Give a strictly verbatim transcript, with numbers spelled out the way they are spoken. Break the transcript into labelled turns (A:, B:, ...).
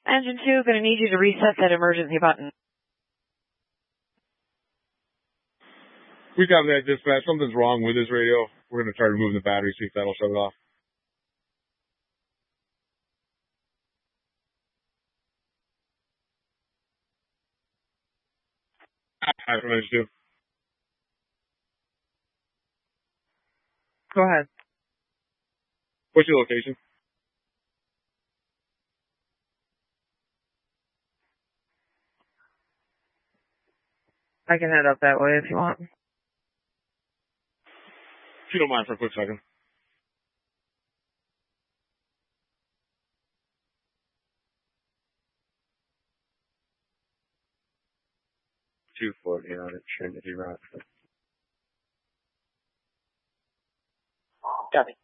A: Engine two, gonna need you to reset that emergency button.
B: We got that dispatch. Something's wrong with this radio. We're gonna try removing the battery, see if that'll shut it off. I from Engine two.
A: Go ahead.
B: What's your location?
A: I can head up that way if you want.
B: If you don't mind for a quick second. two forty on it, Trinity Rock.
A: Copy.